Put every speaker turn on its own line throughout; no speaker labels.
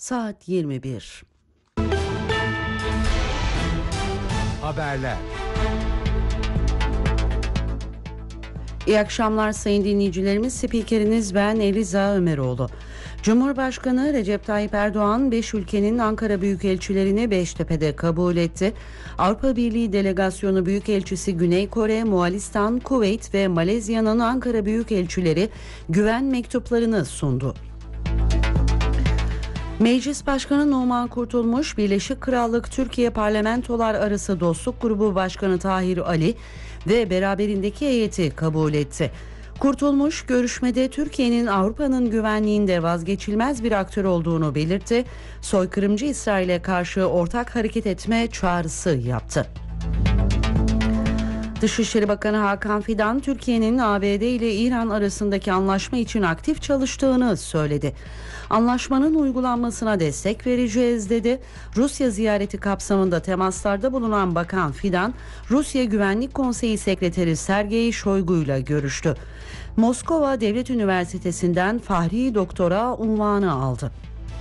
Saat 21.
Haberler.
İyi akşamlar sayın dinleyicilerimiz. Spikeriniz ben Eliza Ömeroğlu. Cumhurbaşkanı Recep Tayyip Erdoğan 5 ülkenin Ankara Büyükelçilerini Beştepe'de kabul etti. Avrupa Birliği Delegasyonu Büyükelçisi Güney Kore, Moğolistan, Kuveyt ve Malezya'nın Ankara Büyükelçileri güven mektuplarını sundu. Meclis Başkanı Numan Kurtulmuş, Birleşik Krallık Türkiye Parlamentolar Arası Dostluk Grubu Başkanı Tahir Ali ve beraberindeki heyeti kabul etti. Kurtulmuş, görüşmede Türkiye'nin Avrupa'nın güvenliğinde vazgeçilmez bir aktör olduğunu belirtti. Soykırımcı İsrail'e karşı ortak hareket etme çağrısı yaptı. Dışişleri Bakanı Hakan Fidan, Türkiye'nin ABD ile İran arasındaki anlaşma için aktif çalıştığını söyledi. Anlaşmanın uygulanmasına destek vereceğiz dedi. Rusya ziyareti kapsamında temaslarda bulunan Bakan Fidan, Rusya Güvenlik Konseyi Sekreteri Sergey Shoigu'yla görüştü. Moskova Devlet Üniversitesi'nden Fahri Doktora unvanı aldı.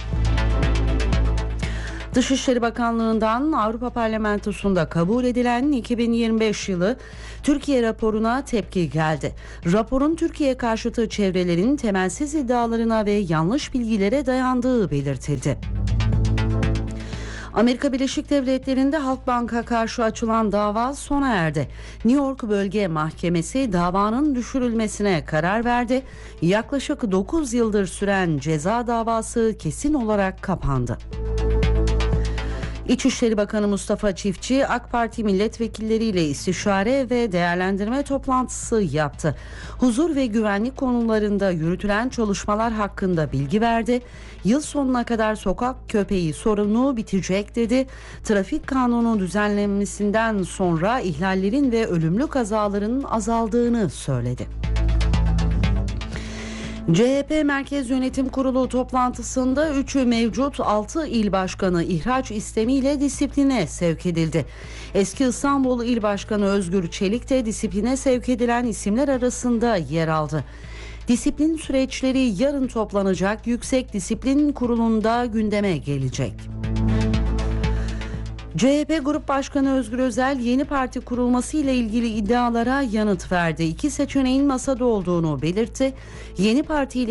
Dışişleri Bakanlığı'ndan Avrupa Parlamentosu'nda kabul edilen 2025 yılı Türkiye raporuna tepki geldi. Raporun Türkiye karşıtı çevrelerin temelsiz iddialarına ve yanlış bilgilere dayandığı belirtildi. Amerika Birleşik Devletleri'nde Halkbank'a karşı açılan dava sona erdi. New York Bölge Mahkemesi davanın düşürülmesine karar verdi. Yaklaşık 9 yıldır süren ceza davası kesin olarak kapandı. İçişleri Bakanı Mustafa Çiftçi, AK Parti milletvekilleriyle istişare ve değerlendirme toplantısı yaptı. Huzur ve güvenlik konularında yürütülen çalışmalar hakkında bilgi verdi. Yıl sonuna kadar sokak köpeği sorunu bitecek dedi. Trafik kanunu düzenlenmesinden sonra ihlallerin ve ölümlü kazaların azaldığını söyledi. CHP Merkez Yönetim Kurulu toplantısında 3'ü mevcut 6 il başkanı ihraç istemiyle disipline sevk edildi. Eski İstanbul İl Başkanı Özgür Çelik de disipline sevk edilen isimler arasında yer aldı. Disiplin süreçleri yarın toplanacak Yüksek Disiplin Kurulu'nda gündeme gelecek. CHP Grup Başkanı Özgür Özel yeni parti kurulması ile ilgili iddialara yanıt verdi. İki seçeneğin masada olduğunu belirtti. Yeni parti ile